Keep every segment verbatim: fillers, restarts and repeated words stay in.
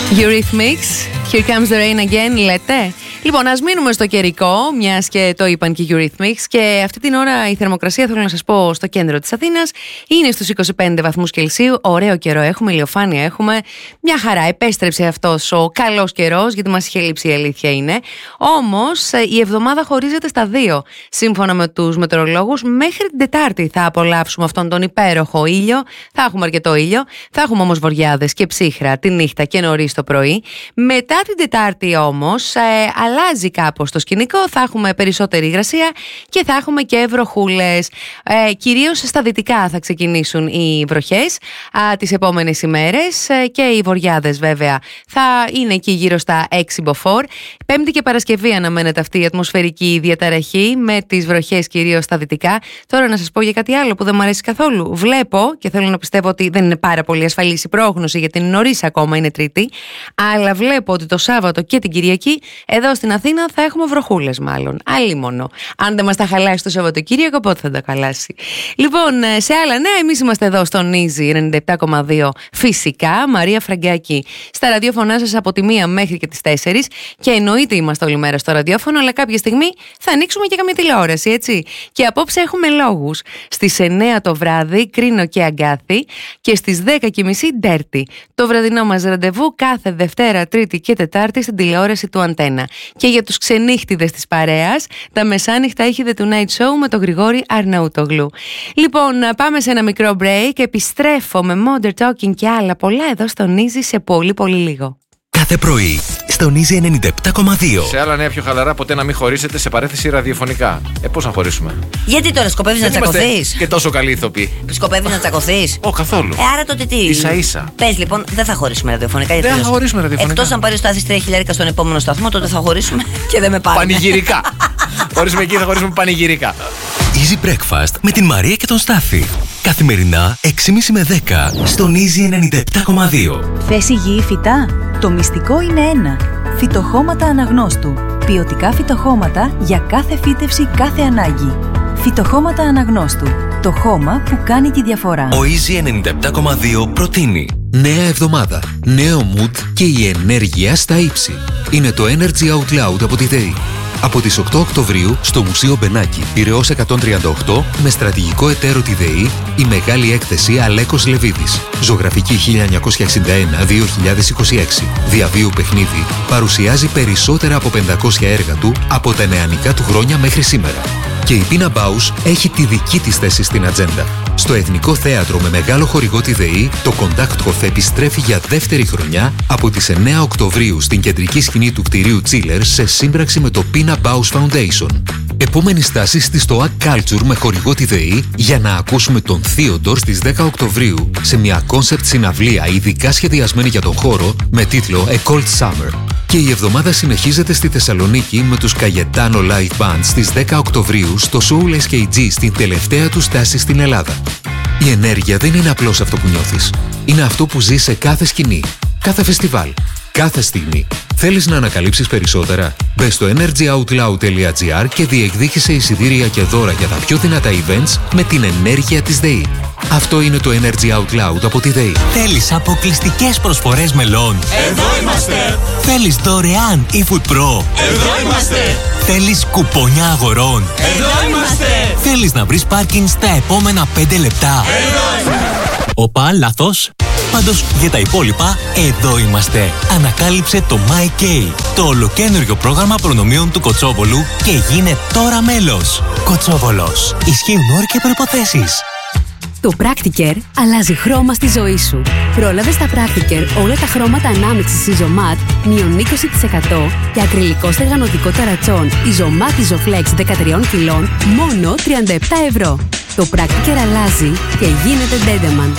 Eurythmics, Here Comes the Rain Again, λέτε. Λοιπόν, ας μείνουμε στο καιρικό, μιας και το είπαν και οι Eurythmics. Και αυτή την ώρα η θερμοκρασία, θέλω να σας πω, στο κέντρο της Αθήνας είναι στους είκοσι πέντε βαθμούς Κελσίου. Ωραίο καιρό έχουμε, ηλιοφάνεια έχουμε. Μια χαρά, επέστρεψε αυτός ο καλός καιρός, γιατί μας είχε λείψει, η αλήθεια είναι. Όμως η εβδομάδα χωρίζεται στα δύο. Σύμφωνα με τους μετεωρολόγους, μέχρι την Τετάρτη θα απολαύσουμε αυτόν τον υπέροχο ήλιο. Θα έχουμε αρκετό ήλιο. Θα έχουμε όμως βοριάδες και ψύχρα τη νύχτα και νωρίς το πρωί. Μετά την Τετάρτη όμως ε, αλλάζει κάπως το σκηνικό. Θα έχουμε περισσότερη υγρασία και θα έχουμε και βροχούλες. Ε, κυρίως στα δυτικά θα ξεκινήσουν οι βροχές α, τις επόμενες ημέρες ε, και οι βοριάδες βέβαια θα είναι εκεί γύρω στα έξι μποφόρ. Πέμπτη και Παρασκευή αναμένεται αυτή η ατμοσφαιρική διαταραχή με τις βροχές κυρίως στα δυτικά. Τώρα να σας πω για κάτι άλλο που δεν μου αρέσει καθόλου. Βλέπω και θέλω να πιστεύω ότι δεν είναι πάρα πολύ ασφαλής η πρόγνωση, γιατί είναι νωρίς ακόμα, είναι Τρίτη, αλλά βλέπω ότι το Σάββατο και την Κυριακή εδώ στην Αθήνα θα έχουμε βροχούλες μάλλον. Αλίμονο. Αν δεν μας τα χαλάσει το Σαββατοκύριακο, πότε θα τα χαλάσει. Λοιπόν, σε άλλα νέα, εμείς είμαστε εδώ στον Easy ενενήντα επτά κόμμα δύο φυσικά. Μαρία Φραγκάκη στα ραδιόφωνά σας από τη μία μέχρι και τις τέσσερις. Και εννοείται είμαστε όλη μέρα στο ραδιόφωνο, αλλά κάποια στιγμή θα ανοίξουμε και καμία τηλεόραση, έτσι. Και απόψε έχουμε λόγους. Στις εννιά το βράδυ, Κρίνο και Αγκάθη. Και στις δέκα και μισή Ντέρτη. Το βραδινό μας ραντεβού κάθε Δευτέρα, Τρίτη και Τετάρτη στην τηλεόραση του Αντένα. Και για τους ξενύχτιδες της παρέας, τα μεσάνυχτα έχει The Tonight Show με τον Γρηγόρη Αρναούτογλου. Λοιπόν, πάμε σε ένα μικρό break. Επιστρέφω με Modern Talking και άλλα πολλά εδώ στον Easy σε πολύ πολύ λίγο. Κάθε πρωί στον Easy ενενήντα επτά κόμμα δύο. Σε άλλα νέα πιο χαλαρά, ποτέ να μην χωρίσετε σε παρέθεση ραδιοφωνικά. Ε, πώς να χωρίσουμε? Γιατί τώρα σκοπεύεις να τσακωθείς? Και τόσο καλοί ηθοποιοί. Σκοπεύεις να τσακωθείς? Ω, καθόλου. Ε, άρα τότε τι? Ίσα ίσα. Πες λοιπόν, δεν θα χωρίσουμε ραδιοφωνικά. Δεν θα χωρίσουμε ραδιοφωνικά. Εκτός αν πάρει ο Στάθης τρία χιλιάρικα στον επόμενο σταθμό, τότε θα χωρίσουμε και δεν με πάρει. Πανηγυρικά. Χωρίσουμε εκεί, θα χωρίσουμε πανηγυρικά. Easy Breakfast με την Μαρία και τον Στάθη. Καθημερινά έξι και μισή με δέκα στον Easy ενενήντα επτά κόμμα δύο. Θες υγιή φυτά? Το μυστικό είναι ένα. Φυτοχώματα Αναγνώστου. Ποιοτικά φυτοχώματα για κάθε φύτευση, κάθε ανάγκη. Φυτοχώματα Αναγνώστου. Το χώμα που κάνει τη διαφορά. Ο Easy ενενήντα επτά κόμμα δύο προτείνει νέα εβδομάδα, νέο mood και η ενέργεια στα ύψη. Είναι το Energy Out Loud από τη ΔΕΗ. Από τις οκτώ Οκτωβρίου στο Μουσείο Μπενάκη, Πειραιώς εκατόν τριάντα οκτώ, με στρατηγικό εταίρο τη ΔΕΗ, η μεγάλη έκθεση Αλέκος Λεβίδης. Ζωγραφική χίλια εννιακόσια εξήντα ένα με δύο χιλιάδες είκοσι έξι. Διαβίου παιχνίδι παρουσιάζει περισσότερα από πεντακόσια έργα του από τα νεανικά του χρόνια μέχρι σήμερα. Και η Πίνα Μπάους έχει τη δική της θέση στην ατζέντα. Στο Εθνικό Θέατρο με μεγάλο χορηγό τη ΔΕΗ, το Κοντάκτχοφ επιστρέφει για δεύτερη χρονιά από τις εννέα Οκτωβρίου στην κεντρική σκηνή του κτηρίου Τσίλερ σε σύμπραξη με το Pina Bausch Foundation. Επόμενη στάση στη στο Ag Culture με χορηγό τη ΔΕΗ για να ακούσουμε τον Θείοντορ στις δέκα Οκτωβρίου σε μια κόνσεπτ συναυλία ειδικά σχεδιασμένη για τον χώρο με τίτλο A Cold Summer. Και η εβδομάδα συνεχίζεται στη Θεσσαλονίκη με τους Cayetano Live Band στις δέκα Οκτωβρίου στο Soul ες κέι τζι στην τελευταία του στάση στην Ελλάδα. Η ενέργεια δεν είναι απλώς αυτό που νιώθεις. Είναι αυτό που ζεις σε κάθε σκηνή, κάθε φεστιβάλ, κάθε στιγμή. Θέλεις να ανακαλύψεις περισσότερα? Μπες στο energy out loud τελεία gr και διεκδίκησε εισιτήρια και δώρα για τα πιο δυνατά events με την ενέργεια της ΔΕΗ. Αυτό είναι το Energy Out Loud από τη ΔΕΗ. Θέλεις αποκλειστικές προσφορές μελών? Εδώ είμαστε! Θέλεις δωρεάν eFood Pro? Εδώ είμαστε! Θέλεις κουπόνια αγορών? Εδώ είμαστε! Θέλεις να βρεις πάρκινγκ στα επόμενα πέντε λεπτά? Εδώ είμαστε! Οπα, λάθος. Πάντως για τα υπόλοιπα, εδώ είμαστε. Ανακάλυψε το MyK, το ολοκαίνουργιο πρόγραμμα προνομίων του Κοτσόβολου και γίνε τώρα μέλος. Κοτσόβολος. Ισχύουν όροι και προϋποθέσεις. Το Practicare αλλάζει χρώμα στη ζωή σου. Πρόλαβε στα Practicare όλα τα χρώματα ανάμειξης Isomat μείον είκοσι τοις εκατό και ακριλικό στεγανωτικό ταρατσόν Isomat Isoflex δεκατρία κιλών μόνο τριάντα επτά ευρώ. Το Practicare αλλάζει και γίνεται Dedeman.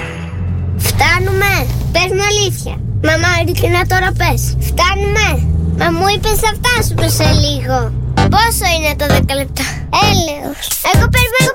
Φτάνουμε! Πες μου αλήθεια. Μαμά, ειλικρινά τώρα πες. Φτάνουμε! Μα μου είπες θα φτάσουμε σε λίγο. Πόσο είναι το δέκα λεπτά? Έλεος. Εγώ περιμένω